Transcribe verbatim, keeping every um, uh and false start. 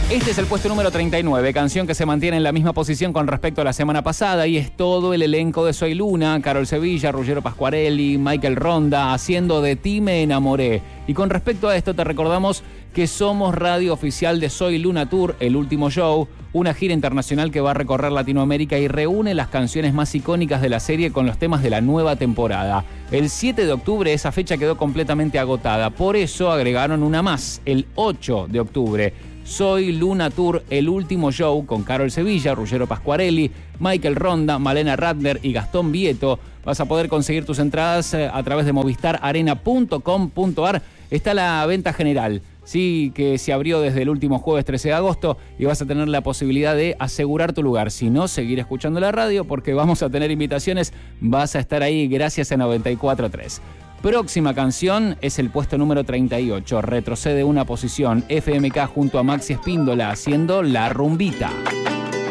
Este es el puesto número treinta y nueve, canción que se mantiene en la misma posición con respecto a la semana pasada, y es todo el elenco de Soy Luna: Carol Sevilla, Ruggero Pasquarelli, Michael Ronda, haciendo De Ti Me Enamoré. Y con respecto a esto te recordamos que somos radio oficial de Soy Luna Tour, el último show, una gira internacional que va a recorrer Latinoamérica y reúne las canciones más icónicas de la serie con los temas de la nueva temporada. El siete de octubre esa fecha quedó completamente agotada, por eso agregaron una más, el ocho de octubre. Soy Luna Tour, el último show, con Carol Sevilla, Ruggero Pasquarelli, Michael Ronda, Malena Ratner y Gastón Vieto. Vas a poder conseguir tus entradas a través de movistar arena punto com punto ar. Está la venta general, sí, que se abrió desde el último jueves trece de agosto, y vas a tener la posibilidad de asegurar tu lugar. Si no, seguir escuchando la radio porque vamos a tener invitaciones. Vas a estar ahí gracias a noventa y cuatro punto tres. Próxima canción es el puesto número treinta y ocho. Retrocede una posición. F M K junto a Maxi Espíndola haciendo La Rumbita.